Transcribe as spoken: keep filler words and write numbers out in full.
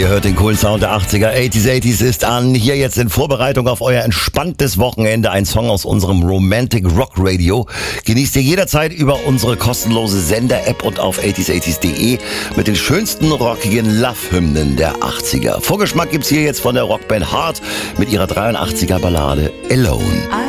Ihr hört den coolen Sound der achtziger. achtziger achtziger ist an. Hier jetzt in Vorbereitung auf euer entspanntes Wochenende ein Song aus unserem Romantic Rock Radio. Genießt ihr jederzeit über unsere kostenlose Sender-App und auf achtziger achtziger punkt de mit den schönsten rockigen Love-Hymnen der achtziger. Vorgeschmack gibt's hier jetzt von der Rockband Heart mit ihrer dreiundachtziger Ballade Alone.